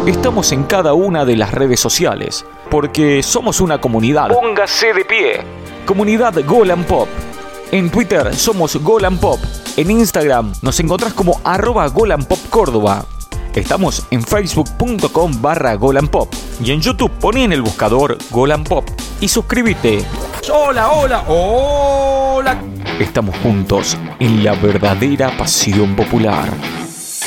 Estamos en cada una de las redes sociales, porque somos una comunidad. Póngase de pie. Comunidad Golan Pop. En Twitter somos Golan Pop. En Instagram nos encontrás como @GolanPopCórdoba. Estamos en facebook.com/GolanPop. Y en YouTube poné en el buscador Golan Pop y suscríbete. Hola, hola, hola. Estamos juntos en la verdadera pasión popular.